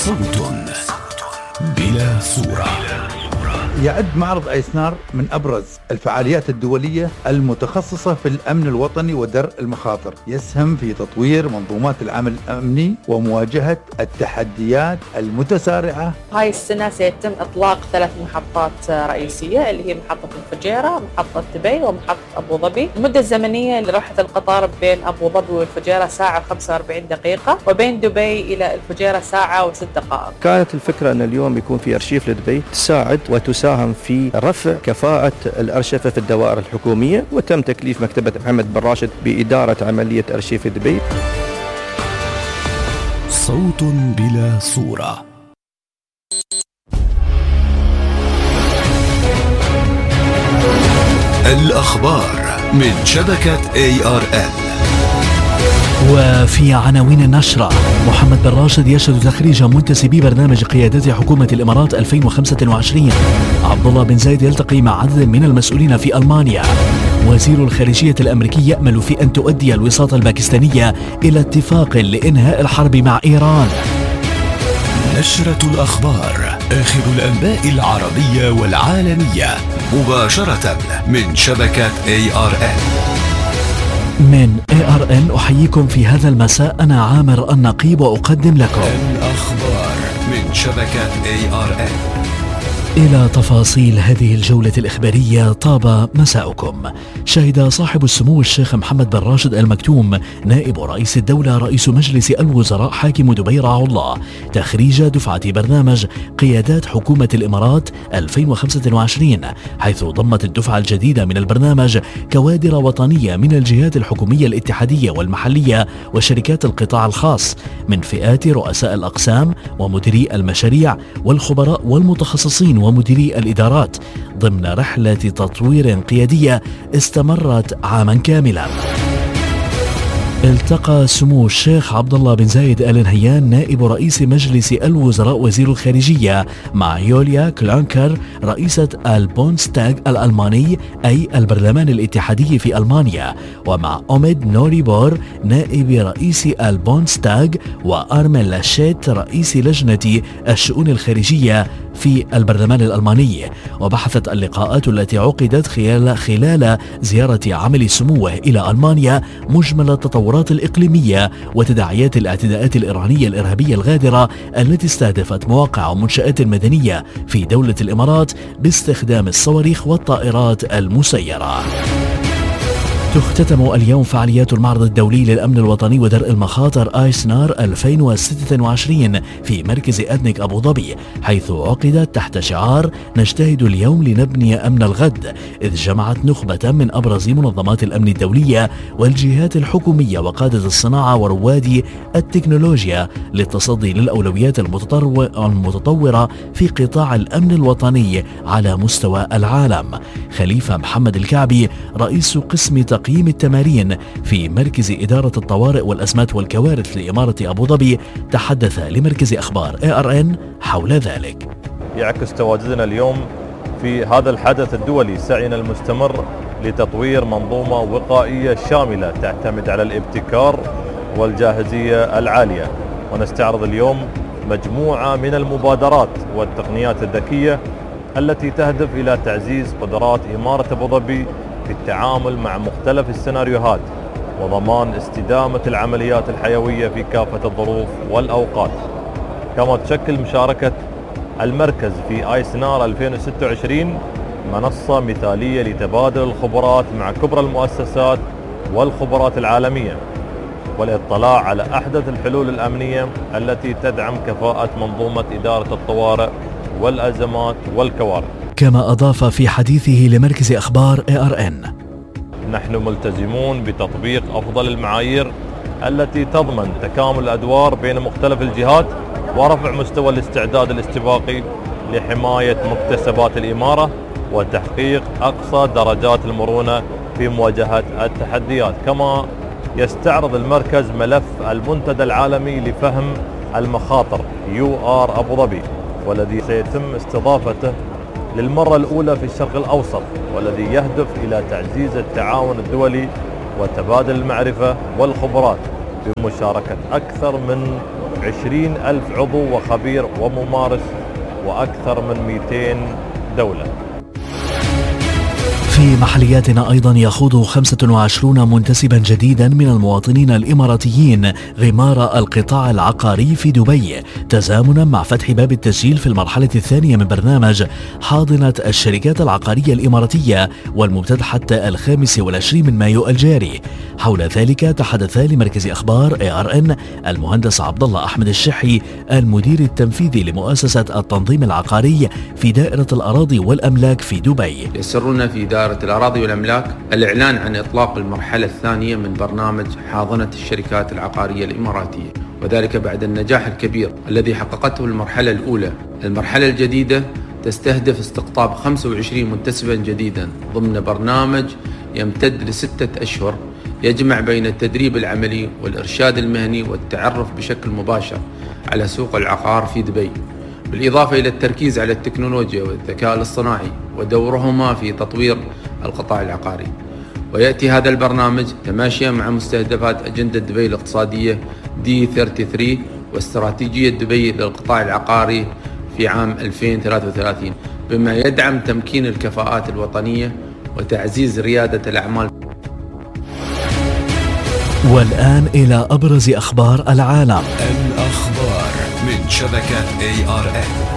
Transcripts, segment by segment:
صوت بلا صورة. يعد معرض آيسنار من أبرز الفعاليات الدولية المتخصصة في الأمن الوطني ودرء المخاطر، يسهم في تطوير منظومات العمل الأمني ومواجهة التحديات المتسارعة. هاي السنة سيتم إطلاق 3 محطات رئيسية اللي هي محطة الفجيرة، محطة دبي، ومحطة أبو ظبي. المدة الزمنية لرحلة القطار بين أبو ظبي والفجيرة ساعة و45 دقيقة، وبين دبي إلى الفجيرة ساعة و6 دقائق. كانت الفكرة أن اليوم يكون في أرشيف لدبي تساعد وتساهم في رفع كفاءة الأرشفة في الدوائر الحكومية، وتم تكليف مكتبة محمد بن راشد بإدارة عملية أرشيف دبي. صوت بلا صورة. الأخبار من شبكة ARN. وفي عناوين النشرة: محمد بن راشد يشهد تخريج منتسبي برنامج قيادة حكومة الإمارات 2025. عبد الله بن زايد يلتقي مع عدد من المسؤولين في ألمانيا. وزير الخارجية الأمريكي يأمل في أن تؤدي الوساطة الباكستانية إلى اتفاق لإنهاء الحرب مع إيران. نشرة الأخبار، آخر الأنباء العربية والعالمية، مباشرة من شبكة ARN. من ARN أحييكم في هذا المساء، أنا عامر النقيب وأقدم لكم الأخبار من شبكة ARN. إلى تفاصيل هذه الجولة الإخبارية. طاب مساءكم. شهد صاحب السمو الشيخ محمد بن راشد آل مكتوم نائب رئيس الدولة رئيس مجلس الوزراء حاكم دبي رعاه الله تخريج دفعة برنامج قيادات حكومة الإمارات 2025، حيث ضمت الدفعة الجديدة من البرنامج كوادر وطنية من الجهات الحكومية الاتحادية والمحلية وشركات القطاع الخاص، من فئات رؤساء الأقسام ومديري المشاريع والخبراء والمتخصصين ومديري الإدارات، ضمن رحلة تطوير قيادية استمرت عاما كاملا. التقى سمو الشيخ عبد الله بن زايد آل نهيان نائب رئيس مجلس الوزراء وزير الخارجية مع يوليا كلانكر رئيسة البوندستاغ الألماني أي البرلمان الاتحادي في ألمانيا، ومع أوميد نوريبور نائب رئيس البوندستاغ وأرمين لاشيت رئيس لجنة الشؤون الخارجية في البرلمان الألماني. وبحثت اللقاءات التي عقدت خلال زيارة عمل سموه إلى ألمانيا مجمل التطورات الإقليمية وتداعيات الاعتداءات الإيرانية الإرهابية الغادرة التي استهدفت مواقع ومنشآت مدنية في دولة الإمارات باستخدام الصواريخ والطائرات المسيرة. تختتم اليوم فعاليات المعرض الدولي للأمن الوطني ودرء المخاطر آيسنار 2026 في مركز أدنك أبو ظبي، حيث عقدت تحت شعار نجتهد اليوم لنبني أمن الغد، إذ جمعت نخبة من أبرز منظمات الأمن الدولية والجهات الحكومية وقادة الصناعة ورواد التكنولوجيا للتصدي للأولويات المتطورة في قطاع الأمن الوطني على مستوى العالم. خليفة محمد الكعبي رئيس قسم تقييم التمارين في مركز إدارة الطوارئ والأزمات والكوارث لإمارة أبو ظبي تحدث لمركز أخبار ARN حول ذلك. يعكس تواجدنا اليوم في هذا الحدث الدولي سعينا المستمر لتطوير منظومة وقائية شاملة تعتمد على الابتكار والجاهزية العالية، ونستعرض اليوم مجموعة من المبادرات والتقنيات الذكية التي تهدف إلى تعزيز قدرات إمارة أبو ظبي في التعامل مع مختلف السيناريوهات وضمان استدامة العمليات الحيوية في كافة الظروف والأوقات. كما تشكل مشاركة المركز في آيسنار 2026 منصة مثالية لتبادل الخبرات مع كبرى المؤسسات والخبرات العالمية والاطلاع على أحدث الحلول الأمنية التي تدعم كفاءة منظومة إدارة الطوارئ والأزمات والكوارث. كما أضاف في حديثه لمركز أخبار ARN: نحن ملتزمون بتطبيق أفضل المعايير التي تضمن تكامل الأدوار بين مختلف الجهات ورفع مستوى الاستعداد الاستباقي لحماية مكتسبات الإمارة وتحقيق أقصى درجات المرونة في مواجهة التحديات. كما يستعرض المركز ملف المنتدى العالمي لفهم المخاطر UR أبو ظبي، والذي سيتم استضافته للمرة الأولى في الشرق الأوسط، والذي يهدف إلى تعزيز التعاون الدولي وتبادل المعرفة والخبرات بمشاركة أكثر من 20,000 عضو وخبير وممارس وأكثر من 200 دولة. في محلياتنا أيضا يخوض 25 منتسبا جديدا من المواطنين الإماراتيين غمار القطاع العقاري في دبي، تزامنا مع فتح باب التسجيل في المرحلة الثانية من برنامج حاضنة الشركات العقارية الإماراتية، والممتد حتى 25 من مايو الجاري. حول ذلك تحدث لمركز أخبار ARN المهندس عبد الله أحمد الشحي المدير التنفيذي لمؤسسة التنظيم العقاري في دائرة الأراضي والأملاك في دبي. يسرنا في دائرة الأراضي والأملاك الإعلان عن إطلاق المرحلة الثانية من برنامج حاضنة الشركات العقارية الإماراتية، وذلك بعد النجاح الكبير الذي حققته المرحلة الأولى. المرحلة الجديدة تستهدف استقطاب 25 منتسبا جديدا ضمن برنامج يمتد ل6 أشهر، يجمع بين التدريب العملي والإرشاد المهني والتعرف بشكل مباشر على سوق العقار في دبي، بالإضافة إلى التركيز على التكنولوجيا والذكاء الاصطناعي ودورهما في تطوير القطاع العقاري. ويأتي هذا البرنامج تماشيا مع مستهدفات أجندة دبي الاقتصادية D33 واستراتيجية دبي للقطاع العقاري في عام 2033، بما يدعم تمكين الكفاءات الوطنية وتعزيز ريادة الأعمال. والآن إلى أبرز أخبار العالم. الأخبار من شبكة ARN.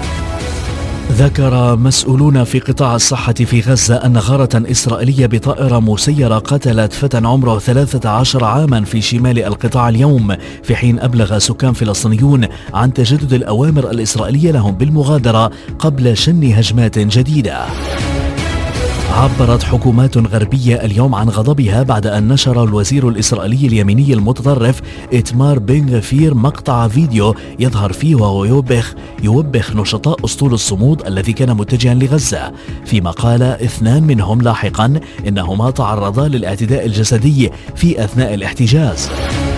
ذكر مسؤولون في قطاع الصحة في غزة أن غارة إسرائيلية بطائرة مسيرة قتلت فتى عمره 13 عاما في شمال القطاع اليوم، في حين أبلغ سكان فلسطينيون عن تجدد الأوامر الإسرائيلية لهم بالمغادرة قبل شن هجمات جديدة. عبرت حكومات غربية اليوم عن غضبها بعد أن نشر الوزير الإسرائيلي اليميني المتطرف إتمار بن غفير مقطع فيديو يظهر فيه وهو يوبخ نشطاء أسطول الصمود الذي كان متجها لغزة، فيما قال 2 منهم لاحقا إنهما تعرضا للاعتداء الجسدي في أثناء الاحتجاز.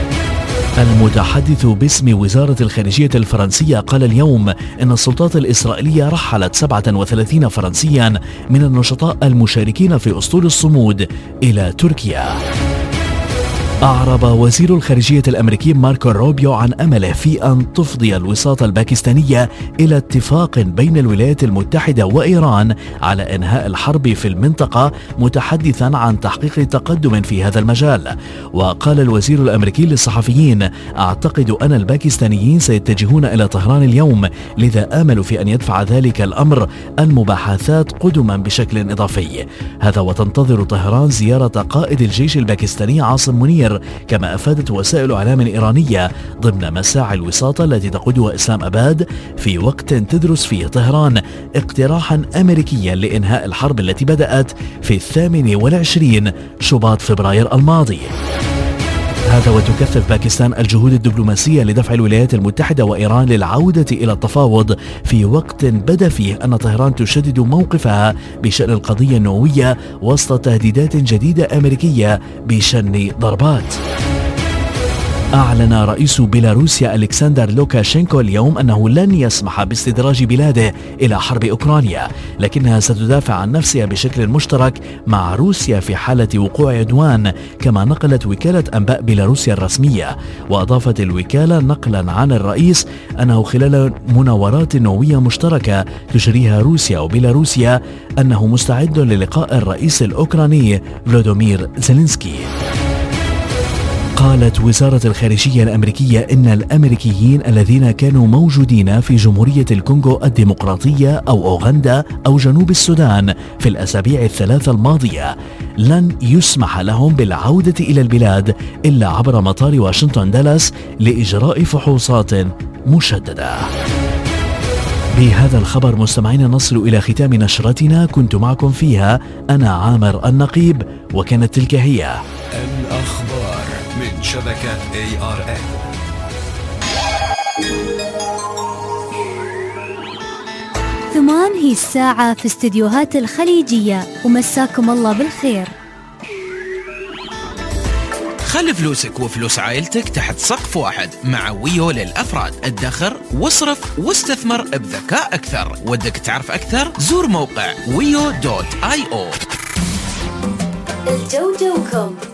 المتحدث باسم وزارة الخارجية الفرنسية قال اليوم إن السلطات الإسرائيلية رحلت 37 فرنسيا من النشطاء المشاركين في أسطول الصمود إلى تركيا. أعرب وزير الخارجية الأمريكي ماركو روبيو عن أمله في أن تفضي الوساطة الباكستانية إلى اتفاق بين الولايات المتحدة وإيران على إنهاء الحرب في المنطقة، متحدثا عن تحقيق تقدم في هذا المجال. وقال الوزير الأمريكي للصحفيين: أعتقد أن الباكستانيين سيتجهون إلى طهران اليوم، لذا آمل في أن يدفع ذلك الأمر المباحثات قدما بشكل إضافي. هذا وتنتظر طهران زيارة قائد الجيش الباكستاني عاصم منير، كما أفادت وسائل إعلام إيرانية ضمن مساعي الوساطة التي تقودها إسلام أباد في وقت تدرس فيه طهران اقتراحا أمريكيا لإنهاء الحرب التي بدأت في 28 شباط فبراير الماضي. هذا وتكثف باكستان الجهود الدبلوماسية لدفع الولايات المتحدة وإيران للعودة إلى التفاوض في وقت بدا فيه أن طهران تشدد موقفها بشأن القضية النووية وسط تهديدات جديدة أمريكية بشن ضربات. أعلن رئيس بيلاروسيا ألكسندر لوكاشينكو اليوم أنه لن يسمح باستدراج بلاده إلى حرب أوكرانيا، لكنها ستدافع عن نفسها بشكل مشترك مع روسيا في حالة وقوع عدوان، كما نقلت وكالة أنباء بيلاروسيا الرسمية. وأضافت الوكالة نقلا عن الرئيس أنه خلال مناورات نووية مشتركة تجريها روسيا وبيلاروسيا أنه مستعد للقاء الرئيس الأوكراني فلوديمير زيلينسكي. قالت وزارة الخارجية الأمريكية إن الأمريكيين الذين كانوا موجودين في جمهورية الكونغو الديمقراطية أو أوغندا أو جنوب السودان في الأسابيع الثلاثة الماضية لن يسمح لهم بالعودة إلى البلاد إلا عبر مطار واشنطن دالاس لإجراء فحوصات مشددة. بهذا الخبر مستمعين نصل إلى ختام نشرتنا، كنت معكم فيها أنا عامر النقيب، وكانت تلك هي الأخبار من شبكة ARN. ثمان هي الساعة في استديوهات الخليجية، ومساكم الله بالخير. خلي فلوسك وفلوس عائلتك تحت سقف واحد مع ويو للأفراد. ادخر واصرف واستثمر بذكاء أكثر. ودك تعرف أكثر؟ زور موقع wiyo.io. الجو جوكم.